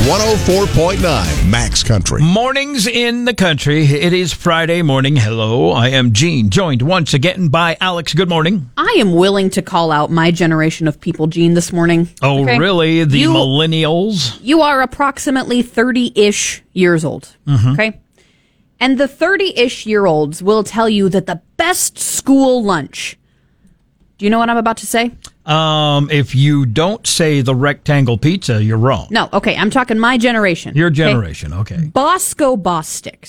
104.9 Max Country. Mornings in the country. It is Friday morning. Hello, I am Gene, joined once again by Alex. Good morning. I am willing to call out my generation of people, Gene, this morning. Oh, okay? really? The millennials? You are approximately 30-ish years old, okay? And the 30-ish year olds will tell you that the best school lunch. Do you know what I'm about to say? If you don't say the rectangle pizza, you're wrong. No, okay, I'm talking my generation. Your generation, okay. Bosco Boss Sticks.